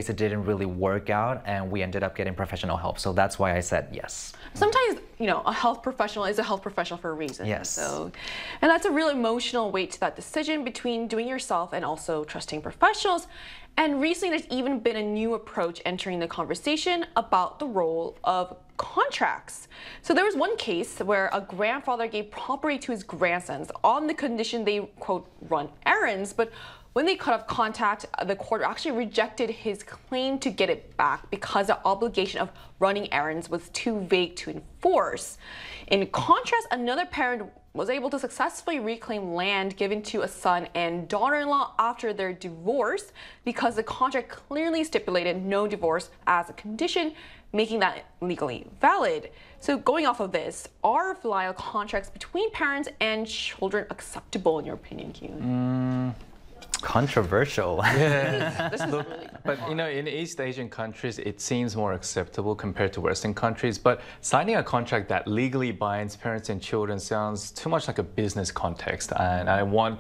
it didn't really work out and we ended up getting professional help. So that's why I said yes. Sometimes, a health professional is a health professional for a reason. Yes. So, and that's a real emotional weight to that decision between doing yourself and also trusting professionals. And recently, there's even been a new approach entering the conversation about the role of contracts. So there was one case where a grandfather gave property to his grandsons on the condition they, quote, run errands, but when they cut off contact, the court actually rejected his claim to get it back because the obligation of running errands was too vague to enforce. In contrast, another parent was able to successfully reclaim land given to a son and daughter-in-law after their divorce because the contract clearly stipulated no divorce as a condition, making that legally valid. So going off of this, are filial contracts between parents and children acceptable in your opinion, Kyun? Controversial. This is really But in East Asian countries, it seems more acceptable compared to Western countries. But signing a contract that legally binds parents and children sounds too much like a business context. And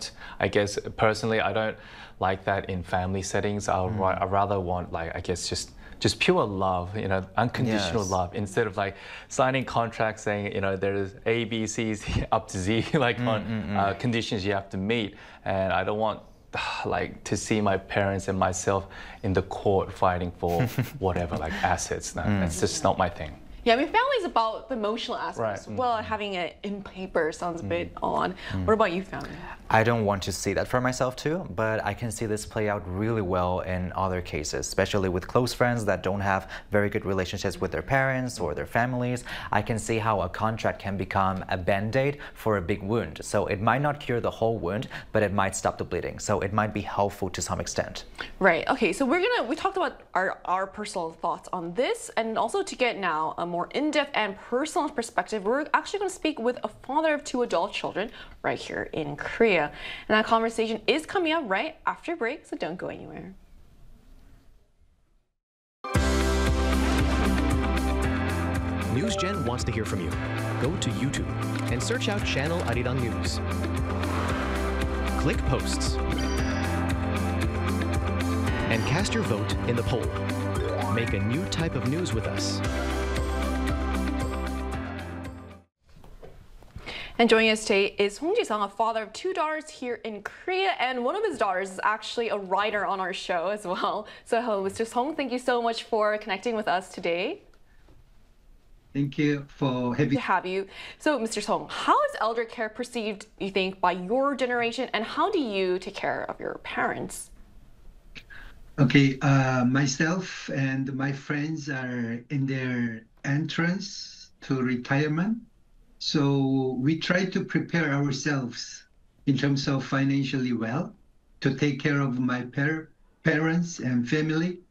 I guess personally, I don't like that in family settings. I rather want, just pure love, unconditional love, instead of signing contracts saying, there's A, B, C's up to Z, on conditions you have to meet. And I don't want to see my parents and myself in the court fighting for whatever, assets. That's just not my thing. Yeah, family is about the emotional aspects. Right. Well, having it in paper sounds a bit odd. What about you, family? I don't want to see that for myself too, but I can see this play out really well in other cases, especially with close friends that don't have very good relationships with their parents or their families. I can see how a contract can become a band-aid for a big wound. So it might not cure the whole wound, but it might stop the bleeding. So it might be helpful to some extent. Right. Okay. So we talked about our personal thoughts on this, and also to get now a more in-depth and personal perspective, we're actually going to speak with a father of 2 adult children right here in Korea. And that conversation is coming up right after break, so don't go anywhere. NewsGen wants to hear from you. Go to YouTube and search out Channel Arirang News. Click Posts and cast your vote in the poll. Make a new type of news with us. And joining us today is Hong Ji-sung, a father of 2 daughters here in Korea, and one of his daughters is actually a writer on our show as well. So hello, Mr. Song, thank you so much for connecting with us today. Thank you for having To have you. So, Mr. Song, how is elder care perceived, you think, by your generation, and how do you take care of your parents? Okay, myself and my friends are in their entrance to retirement. So we try to prepare ourselves in terms of financially well to take care of my parents and family.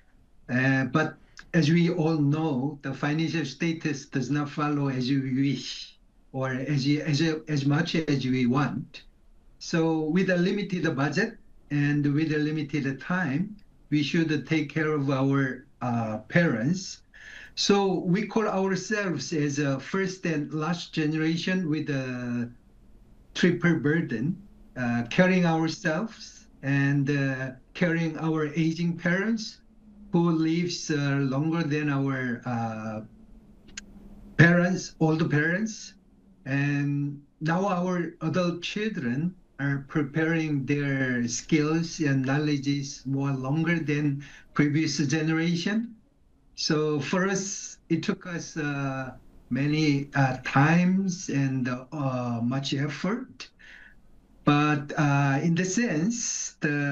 But as we all know, the financial status does not follow as you wish or as much as we want. So with a limited budget and with a limited time, we should take care of our parents. So we call ourselves as a first and last generation with a triple burden, caring ourselves and caring our aging parents who lives longer than our parents, older parents. And now our adult children are preparing their skills and knowledges more longer than previous generation. So for us, it took us many times and much effort. But in the sense,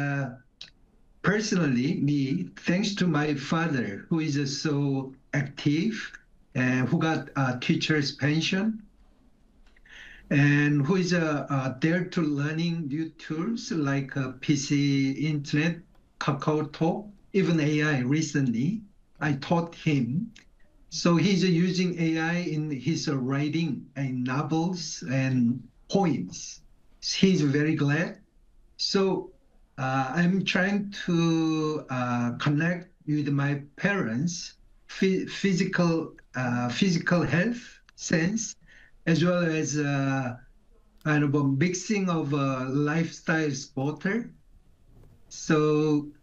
personally, me, thanks to my father, who is so active and who got a teacher's pension, and who is there to learning new tools like PC, internet, KakaoTalk, even AI recently. I taught him. So he's using AI in his writing and novels and poems. He's very glad. So I'm trying to connect with my parents, physical health sense, as well as kind of a mixing of lifestyle sporter. So